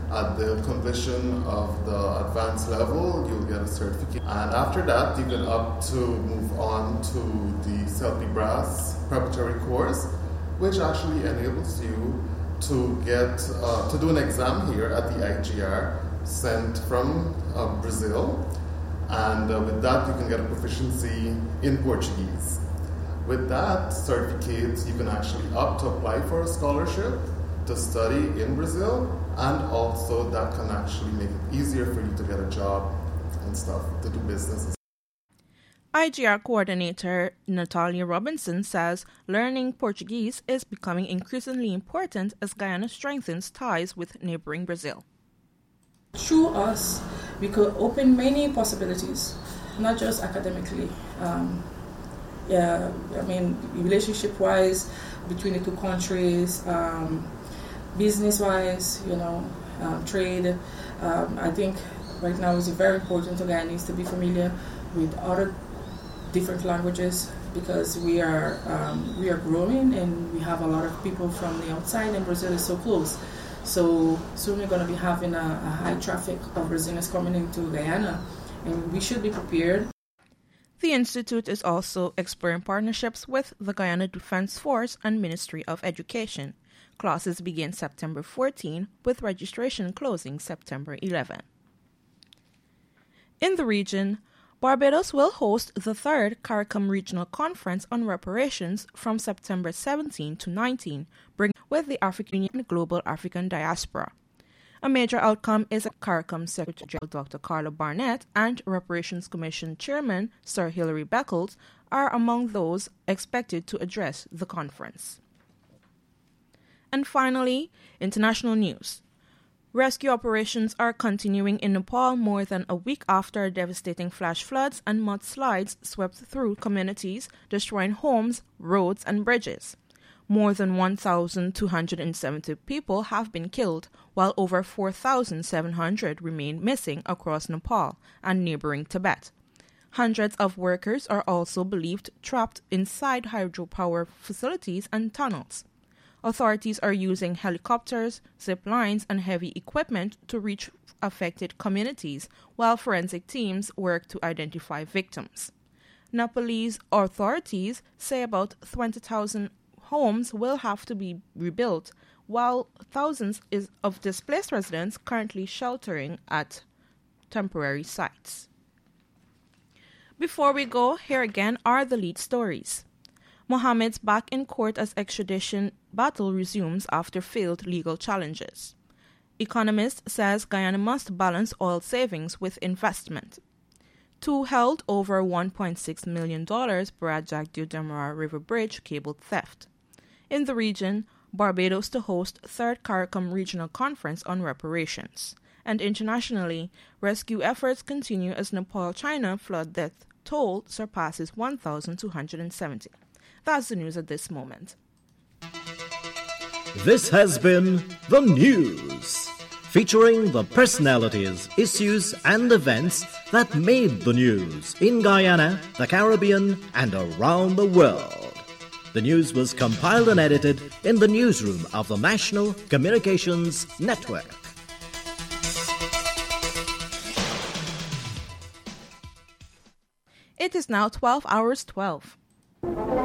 At the completion of the advanced level, you'll get a certificate. And after that, you can opt to move on to the CELPE Brass preparatory course, which actually enables you to get to do an exam here at the IGR sent from Brazil. And with that, you can get a proficiency in Portuguese. With that certificate, you can actually opt to apply for a scholarship to study in Brazil, and also that can actually make it easier for you to get a job and stuff, to do business. IGR coordinator Natalia Robinson says learning Portuguese is becoming increasingly important as Guyana strengthens ties with neighboring Brazil. Through us, we could open many possibilities, not just academically. Relationship-wise, between the two countries, business-wise, trade. I think right now it's very important to Guyanese to be familiar with other different languages because we are growing and we have a lot of people from the outside, and Brazil is so close. So soon we're going to be having a high traffic of Brazilians coming into Guyana, and we should be prepared. The Institute is also exploring partnerships with the Guyana Defense Force and Ministry of Education. Classes begin September 14, with registration closing September 11. In the region, Barbados will host the third CARICOM Regional Conference on Reparations from September 17 to 19, bringing with the African Union and Global African Diaspora. A major outcome is that CARICOM Secretary General Dr. Carla Barnett and Reparations Commission Chairman Sir Hilary Beckles are among those expected to address the conference. And finally, international news. Rescue operations are continuing in Nepal more than a week after devastating flash floods and mudslides swept through communities, destroying homes, roads, and bridges. More than 1,270 people have been killed, while over 4,700 remain missing across Nepal and neighboring Tibet. Hundreds of workers are also believed trapped inside hydropower facilities and tunnels. Authorities are using helicopters, zip lines, and heavy equipment to reach affected communities, while forensic teams work to identify victims. Nepalese authorities say about 20,000 homes will have to be rebuilt, while thousands of displaced residents currently sheltering at temporary sites. Before we go, here again are the lead stories. Mohammed's back in court as extradition battle resumes after failed legal challenges. Economist says Guyana must balance oil savings with investment. Two held over $1.6 million Brad-Jack-Deodemara River Bridge cable theft. In the region, Barbados to host third CARICOM Regional Conference on Reparations. And internationally, rescue efforts continue as Nepal-China flood death toll surpasses 1,270. That's the news at this moment. This has been The News, featuring the personalities, issues, and events that made the news in Guyana, the Caribbean, and around the world. The news was compiled and edited in the newsroom of the National Communications Network. It is now 12 hours 12.